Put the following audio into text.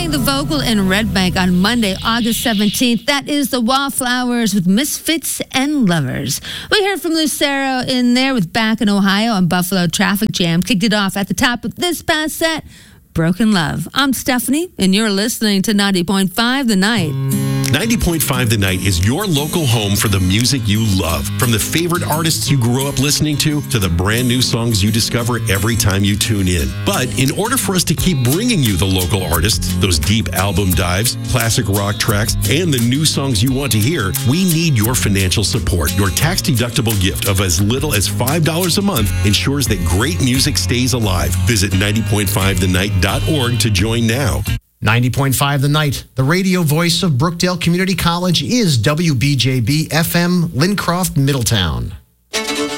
playing the vocal in Red Bank on Monday, August 17th. That is the Wallflowers with Misfits and Lovers. We heard from Lucero in there with Back in Ohio on Buffalo Traffic Jam. Kicked it off at the top of this past set, Broken Love. I'm Stephanie, and you're listening to 90.5 The Night. 90.5 The Night is your local home for the music you love. From the favorite artists you grew up listening to the brand new songs you discover every time you tune in. But in order for us to keep bringing you the local artists, those deep album dives, classic rock tracks, and the new songs you want to hear, we need your financial support. Your tax-deductible gift of as little as $5 a month ensures that great music stays alive. Visit 90.5thennight.org to join now. 90.5 The Night, the radio voice of Brookdale Community College, is WBJB FM, Lincroft, Middletown.